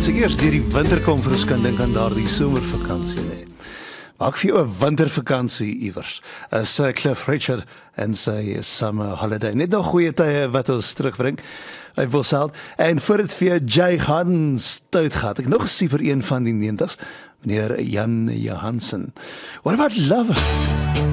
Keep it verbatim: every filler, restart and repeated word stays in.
As ek eers deur die winterkonferens kan dink aan daardie somervakansie lê. Maak vir jou 'n wintervakansie iewers. As uh, Cliff Richard en sy summer holiday. Net nog goeie tye wat ons terugbring. Hy wil sê en vir dit vir Jay Harden stout gehad. Ek nog gesien vir een van die negentig's, meneer Jan Johansen. What about love?